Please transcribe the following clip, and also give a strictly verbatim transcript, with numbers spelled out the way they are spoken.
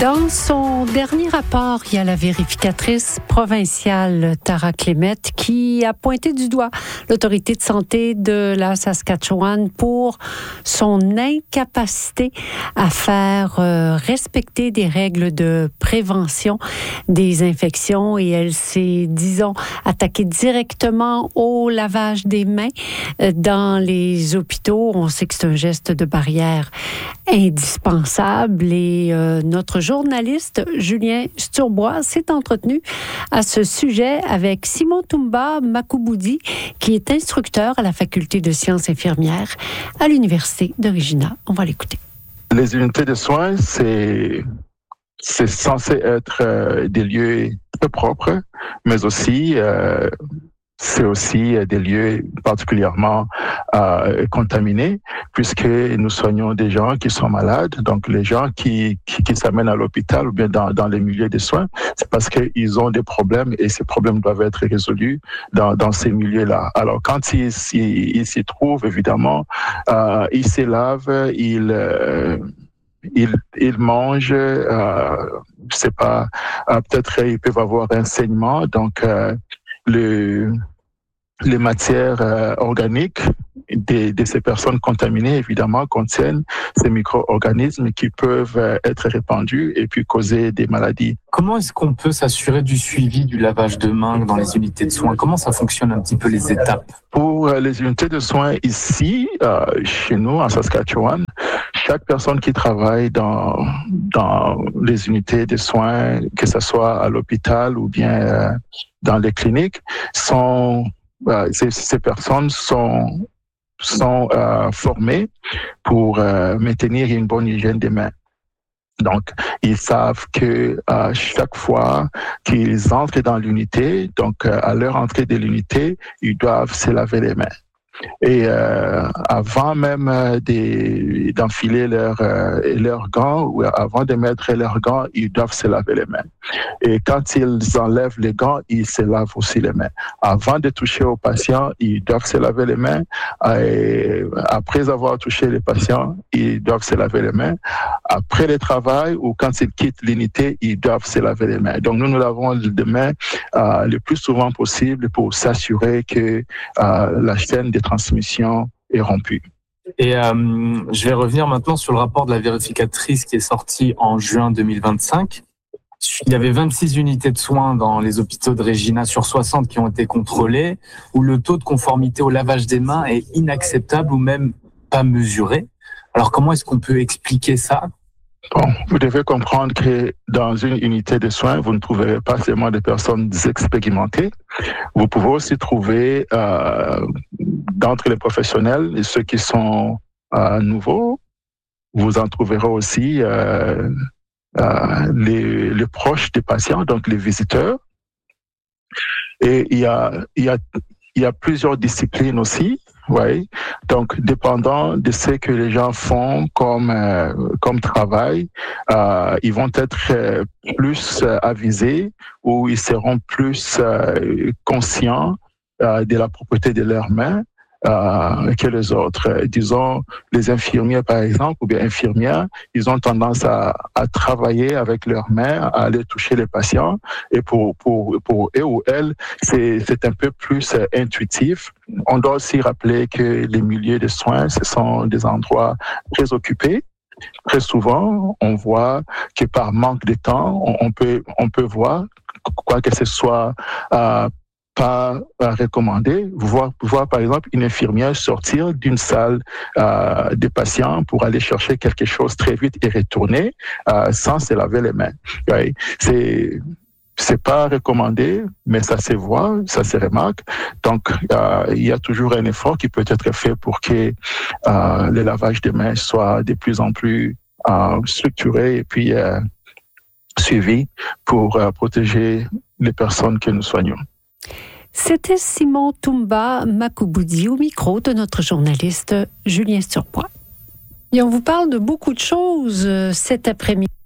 Dans son dernier rapport, il y a la vérificatrice provinciale Tara Clémette qui a pointé du doigt l'autorité de santé de la Saskatchewan pour son incapacité à faire euh, respecter des règles de prévention des infections, et elle s'est, disons, attaquée directement au lavage des mains dans les hôpitaux. On sait que c'est un geste de barrière indispensable, et euh, notre journaliste Julien Sturbois s'est entretenu à ce sujet avec Simon Toumba Makouboudi, qui est instructeur à la faculté de sciences infirmières à l'université de Regina. On va l'écouter. Les unités de soins, c'est c'est censé être euh, des lieux très propres, mais aussi euh, c'est aussi des lieux particulièrement euh, contaminés, puisque nous soignons des gens qui sont malades. Donc, les gens qui, qui, qui s'amènent à l'hôpital ou bien dans, dans les milieux de soins, c'est parce qu'ils ont des problèmes, et ces problèmes doivent être résolus dans, dans ces milieux-là. Alors, quand ils, ils, ils s'y trouvent, évidemment, euh, ils se lavent, ils... Euh, Ils, ils mangent, euh, je sais pas, euh, peut-être ils peuvent avoir un saignement, donc euh, le, les matières euh, organiques de, de ces personnes contaminées, évidemment, contiennent ces micro-organismes qui peuvent euh, être répandus et puis causer des maladies. Comment est-ce qu'on peut s'assurer du suivi du lavage de mains dans les unités de soins? Comment ça fonctionne un petit peu, les étapes? Pour euh, les unités de soins ici, euh, chez nous, en Saskatchewan, chaque personne qui travaille dans, dans les unités de soins, que ce soit à l'hôpital ou bien euh, dans les cliniques, sont, euh, ces, ces personnes sont, sont euh, formées pour euh, maintenir une bonne hygiène des mains. Donc, ils savent que euh, chaque fois qu'ils entrent dans l'unité, donc euh, à leur entrée de l'unité, ils doivent se laver les mains. Et euh, avant même euh, des, d'enfiler leurs euh, leurs gants, ou avant de mettre leurs gants, ils doivent se laver les mains. Et quand ils enlèvent les gants, ils se lavent aussi les mains. Avant de toucher aux patients, ils doivent se laver les mains. Et après avoir touché les patients, ils doivent se laver les mains. Après le travail ou quand ils quittent l'unité, ils doivent se laver les mains. Donc nous nous lavons les mains euh, le plus souvent possible pour s'assurer que euh, la chaîne de transmission est rompue. Et euh, je vais revenir maintenant sur le rapport de la vérificatrice qui est sorti en juin deux mille vingt-cinq. Il y avait vingt-six unités de soins dans les hôpitaux de Regina sur soixante qui ont été contrôlées, où le taux de conformité au lavage des mains est inacceptable ou même pas mesuré. Alors comment est-ce qu'on peut expliquer ça? Bon, vous devez comprendre que dans une unité de soins, vous ne trouverez pas seulement des personnes expérimentées. Vous pouvez aussi trouver euh, d'entre les professionnels et ceux qui sont euh, nouveaux. Vous en trouverez aussi euh, euh, les, les proches des patients, donc les visiteurs. Et il y a, il y a, il y a plusieurs disciplines aussi. Oui, donc dépendant de ce que les gens font comme euh, comme travail, euh, ils vont être euh, plus euh, avisés, ou ils seront plus euh, conscients euh, de la propreté de leurs mains euh, que les autres. Euh, disons, les infirmiers par exemple, ou bien infirmières, ils ont tendance à, à travailler avec leurs mains, à aller toucher les patients, et pour pour pour eux ou elles, c'est c'est un peu plus euh, intuitif. On doit aussi rappeler que les milieux de soins, ce sont des endroits très occupés. Très souvent, on voit que par manque de temps, on, on peut on peut voir, quoi que ce soit euh, pas recommandé, voir, voir par exemple une infirmière sortir d'une salle euh, de patients pour aller chercher quelque chose très vite et retourner euh, sans se laver les mains. Ouais. C'est C'est pas recommandé, mais ça se voit, ça se remarque. Donc, euh, il y a toujours un effort qui peut être fait pour que euh, le lavage des mains soit de plus en plus euh, structuré et puis euh, suivi pour euh, protéger les personnes que nous soignons. C'était Simon Toumba Makouboudi au micro de notre journaliste Julien Sturbois. Et on vous parle de beaucoup de choses cet après-midi.